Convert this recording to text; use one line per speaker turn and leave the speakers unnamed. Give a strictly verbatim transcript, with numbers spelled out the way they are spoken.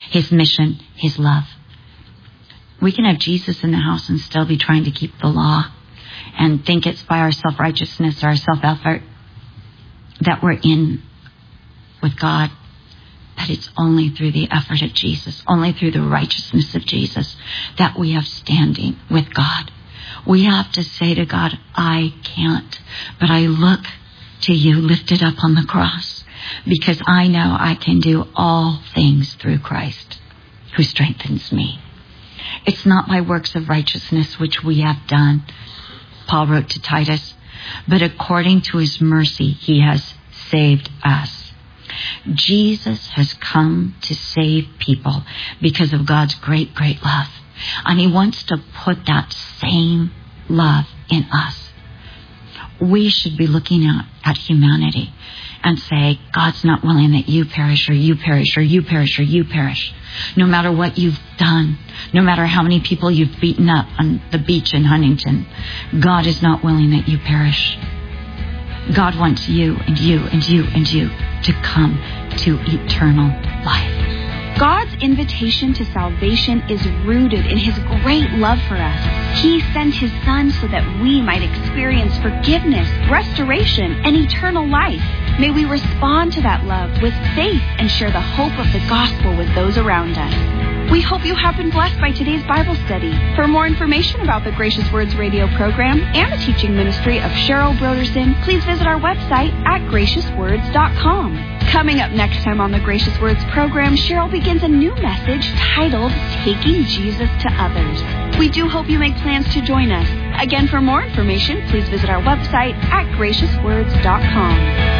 his mission, his love. We can have Jesus in the house and still be trying to keep the law and think it's by our self-righteousness or our self-effort that we're in with God. But it's only through the effort of Jesus, only through the righteousness of Jesus that we have standing with God. We have to say to God, I can't, but I look to you lifted up on the cross because I know I can do all things through Christ who strengthens me. It's not by works of righteousness which we have done, Paul wrote to Titus, but according to his mercy he has saved us. Jesus has come to save people because of God's great, great love. And he wants to put that same love in us. We should be looking at, at humanity and say, God's not willing that you perish or you perish or you perish or you perish. No matter what you've done, no matter how many people you've beaten up on the beach in Huntington, God is not willing that you perish. God wants you and you and you and you to come to eternal life.
God's invitation to salvation is rooted in his great love for us. He sent his Son so that we might experience forgiveness, restoration, and eternal life. May we respond to that love with faith and share the hope of the gospel with those around us. We hope you have been blessed by today's Bible study. For more information about the Gracious Words radio program and the teaching ministry of Cheryl Broderson, please visit our website at gracious words dot com. Coming up next time on the Gracious Words program, Cheryl begins a new message titled Taking Jesus to Others. We do hope you make plans to join us. Again, for more information, please visit our website at gracious words dot com.